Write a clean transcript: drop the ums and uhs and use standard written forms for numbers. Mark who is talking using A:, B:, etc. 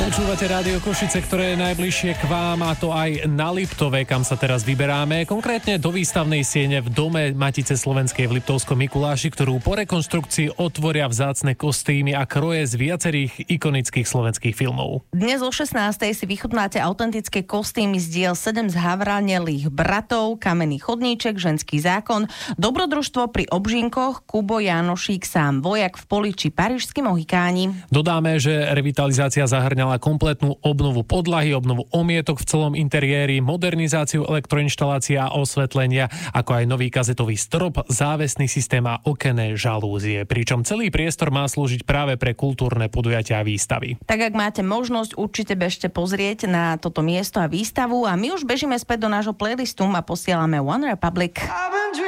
A: Počúvate Rádio Košice, ktoré je najbližšie k vám, a to aj na Liptove, kam sa teraz vyberáme. Konkrétne do výstavnej siene v dome Matice slovenskej v Liptovskom Mikuláši, ktorú po rekonštrukcii otvoria vzácne kostýmy a kroje z viacerých ikonických slovenských filmov.
B: Dnes o 16. si vychutnáte autentické kostýmy z diel 7 zhavranelých bratov, Kamenný chodníček, Ženský zákon, Dobrodružstvo pri obžinkoch, Kubo Jánošík, Sám vojak v poli či Parížski mohikáni.
A: Dodáme, že revitalizácia zahrňala kompletnú obnovu podlahy, obnovu omietok v celom interiéri, modernizáciu elektroinštalácia a osvetlenia, ako aj nový kazetový strop, závesný systém a okenné žalúzie. Pričom celý priestor má slúžiť práve pre kultúrne podujatia a výstavy.
B: Tak ak máte možnosť, určite bežte pozrieť na toto miesto a výstavu a my už bežíme späť do nášho playlistu a posielame One Republic.